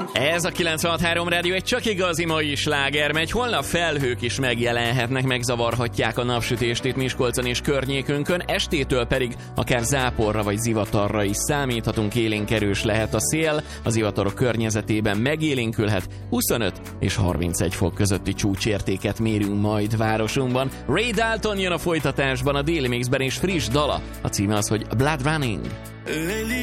Ez a 96.3 Rádió egy csak igazi mai sláger megy. Holnap felhők is megjelenhetnek, megzavarhatják a napsütést itt Miskolcon és környékünkön, estétől pedig akár záporra vagy zivatarra is számíthatunk, élénk erős lehet a szél, a zivatarok környezetében megélénkülhet, 25 és 31 fok közötti csúcsértéket mérünk majd városunkban. Ray Dalton jön a folytatásban, a Daily Mixben, és friss dala. A címe az, hogy Blood Running.